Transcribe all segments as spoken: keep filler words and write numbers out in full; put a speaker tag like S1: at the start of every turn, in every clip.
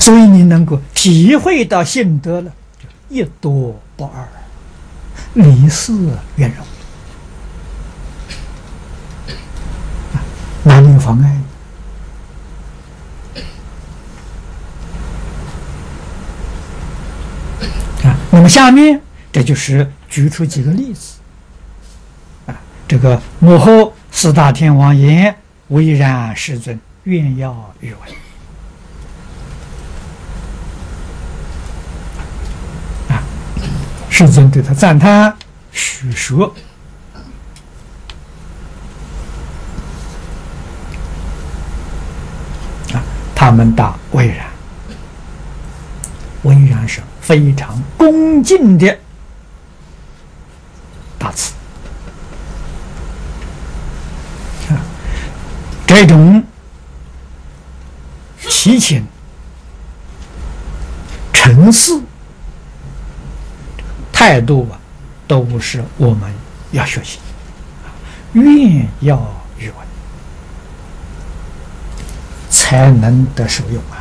S1: 所以你能够体会到性德了，就一多不二，离事圆融，哪里有妨碍？啊，那么下面这就是举出几个例子。啊，这个幕后四大天王言：“唯然世尊，愿要欲闻。”啊，世尊对他赞叹许说。啊，他们答唯然。唯然是非常恭敬的大慈。啊，这种祈请诚实态度啊，都是我们要学习，愿要欲闻，才能得受用啊。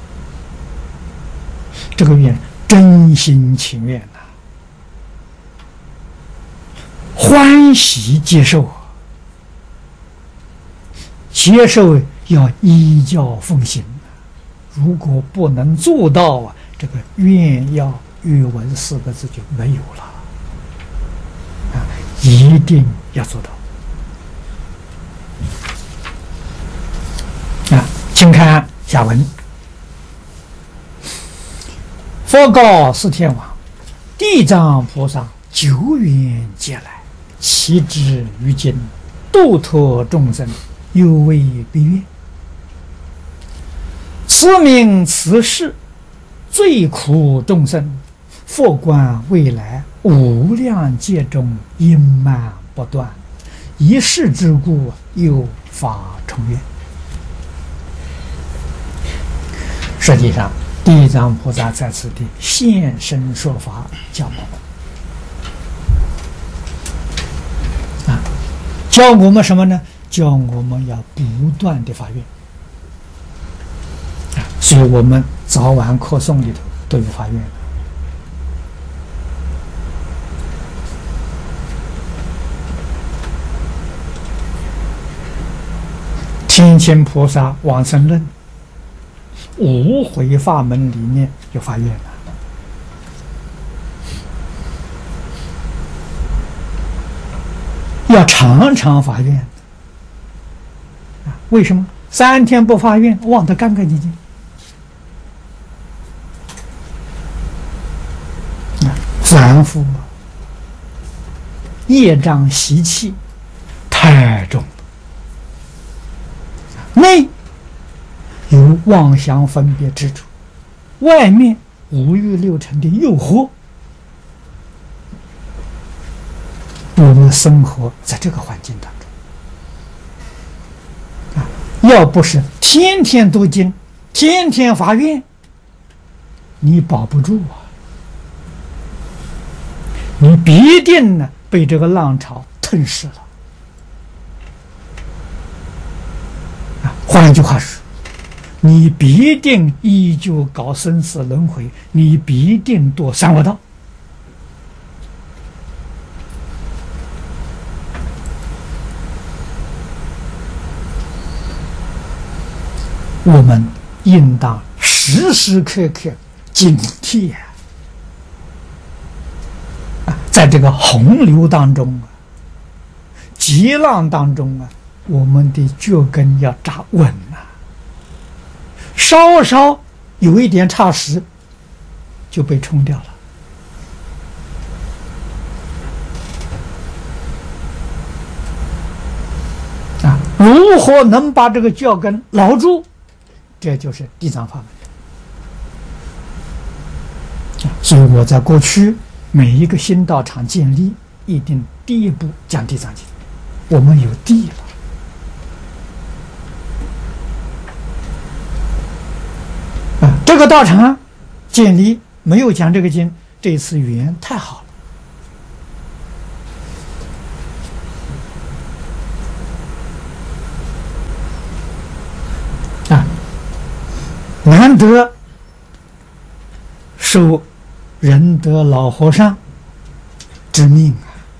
S1: 这个愿真心情愿呐、啊，欢喜接受，接受要依教奉行。如果不能做到啊，这个愿要欲闻四个字就没有了啊！一定要做到啊！请看下文。佛告四天王：地藏菩萨久远劫来，其志于今，度脱众生，有为必愿。此名此事，最苦众生。佛观未来，无量劫中阴漫不断，一世之故，有法重愿。实际上，地藏菩萨在此地现身说法，教我们啊，教我们什么呢？教我们要不断的发愿啊，所以我们早晚课诵里头都有发愿。天亲菩萨往生论无回法门里面有发愿了，要常常发愿啊！为什么三天不发愿，忘得干干净净啊？凡夫业障习气太重了，内有妄想分别之处，外面五欲六尘的诱惑，我们生活在这个环境当中啊，要不是天天读经，天天发愿，你保不住啊！你必定呢被这个浪潮吞噬了啊！换一句话说，你必定依旧搞生死轮回，你必定堕三恶道。我们应当时时刻刻警惕啊！啊，在这个洪流当中啊，急浪当中啊，我们的脚跟要扎稳啊！稍稍有一点差时，就被冲掉了。啊，如何能把这个脚跟牢住？这就是地藏法门。啊，所以我在过去每一个新道场建立，一定第一步讲地藏经，我们有地了。这个道场建立没有讲这个经，这次缘太好了啊！难得受仁德老和尚之命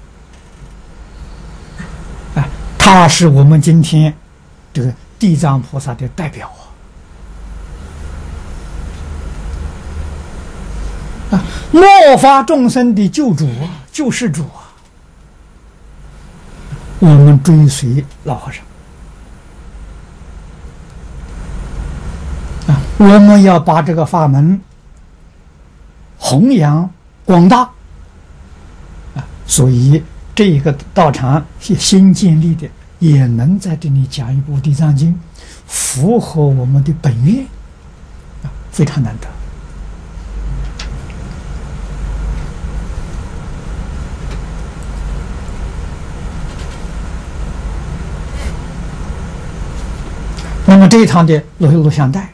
S1: 啊！啊，他是我们今天这个地藏菩萨的代表啊！啊，末法众生的救主啊，救世主啊！我们追随老和尚啊，我们要把这个法门弘扬广大啊，所以这一个道场是新建立的，也能在这里讲一部《地藏经》，符合我们的本愿啊，非常难得。那么这一堂的录录像带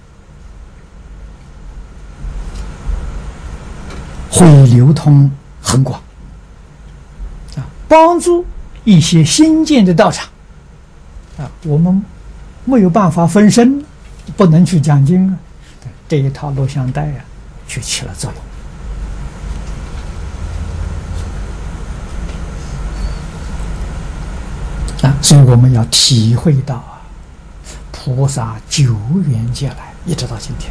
S1: 会流通很广啊，帮助一些新建的道场啊，我们没有办法分身，不能去讲经啊，这一套录像带啊，却起了作用啊，所以我们要体会到啊。菩萨久远劫来，一直到今天，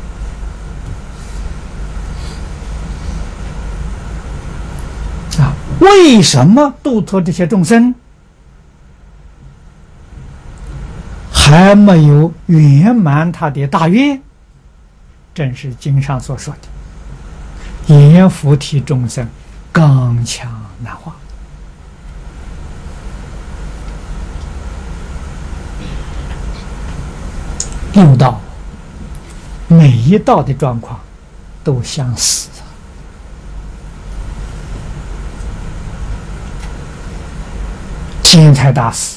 S1: 啊，为什么度脱这些众生还没有圆满他的大愿？正是经上所说的：“阎浮提众生，刚强难化。”六道每一道的状况都相似，天台大师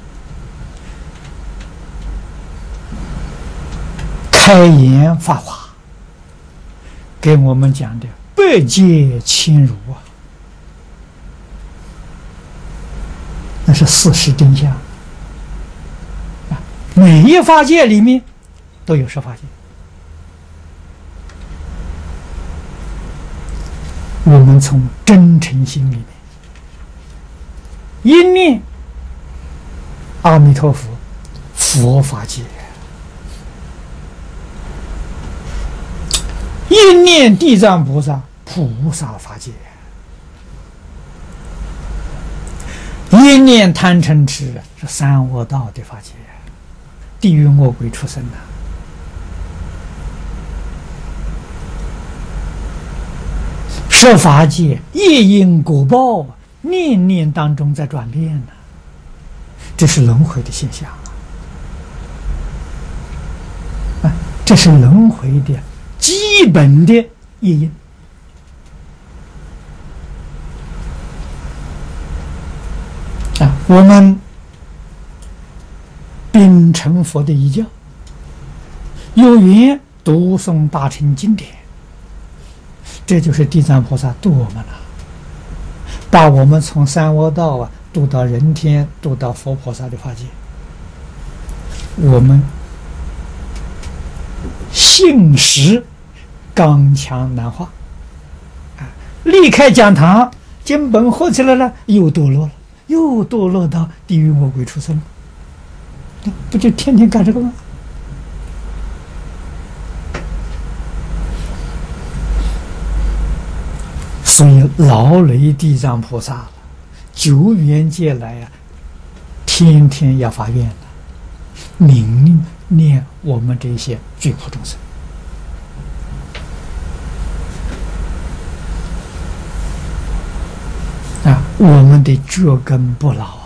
S1: 开言法华，给我们讲的百劫千如啊，那是事实真相。每一法界里面都有十法界，我们从真诚心里面一念阿弥陀佛，佛法界；一念地藏菩萨，菩萨法界；一念贪嗔痴，是三恶道的法界。地狱恶鬼出生的，十法界业因果报，念念当中在转变呢，这是轮回的现象啊！这是轮回的基本的业因啊！我们秉承佛的遗教，有缘读诵大乘经典，这就是地藏菩萨度我们了，把我们从三恶道啊度到人天，度到佛菩萨的法界。我们信实刚强难化啊！离开讲堂，经本合起来了，又堕落了，又堕落到地狱恶鬼畜生了。不就天天干这个吗？所以劳累地藏菩萨久远劫来啊，天天要发愿的，明念我们这些罪苦众生啊，我们的脚跟不牢啊。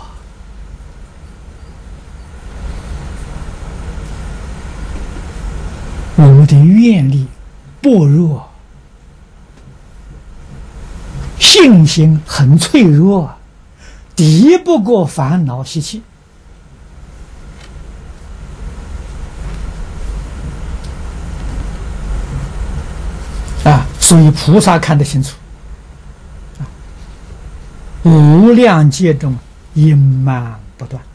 S1: 我们的愿力薄弱，信心很脆弱，敌不过烦恼习气啊！所以菩萨看得清楚啊，无量劫中阴霾不断。